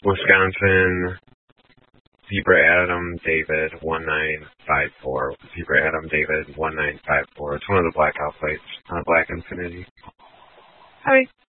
Wisconsin, Zebra Adam David 1954. Zebra Adam David 1954. It's one of the blackout plates on a Black Infinity. Howdy.